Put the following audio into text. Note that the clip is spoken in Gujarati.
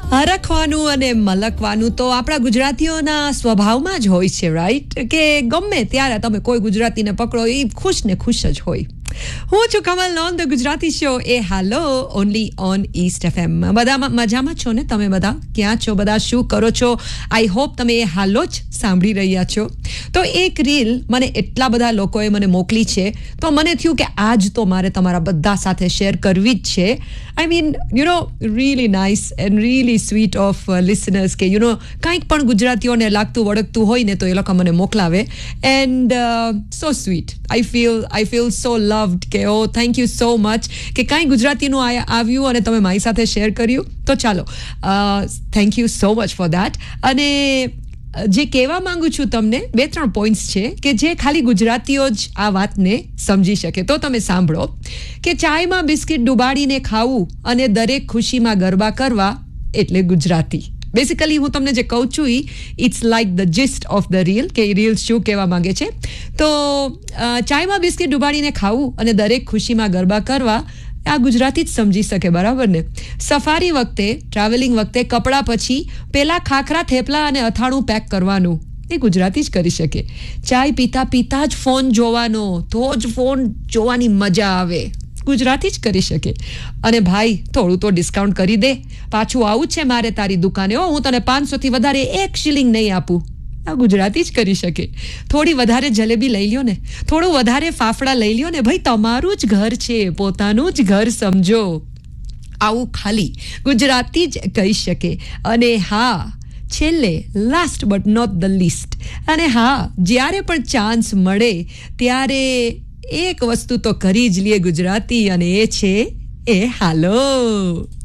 હરખવાનું અને મલકવાનું તો આપણા ગુજરાતીઓના સ્વભાવમાં જ હોય છે, રાઈટ? કે ગમે ત્યારે તમે કોઈ ગુજરાતીને પકડો એ ખુશ ને ખુશ જ હોય. હું છું Kamal non the Gujarati show A hello only on East FM. બધા મજામાં છો ને? તમે બધા ક્યાં છો? બધા શું કરો છો? આઈ હોપ તમે એ હાલો જ સાંભળી રહ્યા છો. તો એક રીલ મને એટલા બધા લોકોએ મને મોકલી છે, તો મને થયું કે આજ તો મારે તમારા બધા સાથે શેર કરવી જ છે. I mean really nice and really sweet of listeners કે કંઈક પણ ગુજરાતીઓને લાગતું વળગતું હોય ને તો એ લોકો મને મોકલાવે. And so sweet. I feel so loved કે thank you so much કે કાંઈ ગુજરાતીનું આવ્યું અને તમે મારી સાથે શેર કર્યું. તો ચાલો, thank you so much for that. અને જે કહેવા માંગુ છું તમને 2-3 પોઈન્ટ્સ છે કે જે ખાલી ગુજરાતીઓ જ આ વાતને સમજી શકે. તો તમે સાંભળો કે ચાયમાં બિસ્કિટ ડુબાડીને ખાવું અને દરેક ખુશીમાં ગરબા કરવા એટલે ગુજરાતી. બેસિકલી હું તમને જે કહું છું it's like the જીસ્ટ of the reel કે રીલ શું કહેવા માંગે છે. તો ચાયમાં બિસ્કિટ ડુબાડીને ખાવું અને દરેક ખુશીમાં ગરબા કરવા આ ગુજરાતી જ સમજી શકે, બરાબર ને? સફારી વખતે, ટ્રાવેલિંગ વખતે કપડાં પછી પેલા ખાખરા થેપલા અને અથાણું પેક કરવાનું એ ગુજરાતી જ કરી શકે. ચાય પીતા પીતા જ ફોન જોવાનો, તો જ ફોન જોવાની મજા આવે, ગુજરાતી જ કરી શકે. અને ભાઈ થોડું તો ડિસ્કાઉન્ટ કરી દે, પાછું આવું છે મારે તારી દુકાને, હું તને 500 વધારે 1 શિલિંગ નહીં આપું, આ ગુજરાતી જ કરી શકે. થોડી વધારે જલેબી લઈ લ્યો ને, થોડું વધારે ફાફડા લઈ લ્યો ને, ભાઈ તમારું જ ઘર છે, પોતાનું જ ઘર સમજો. આવું ખાલી ગુજરાતી જ કહી શકે. અને હા, છેલ્લે last but not the list, અને હા, જ્યારે પણ ચાન્સ મળે ત્યારે એક વસ્તુ તો કરી જ લે ગુજરાતી, અને એ છે એ હાલો.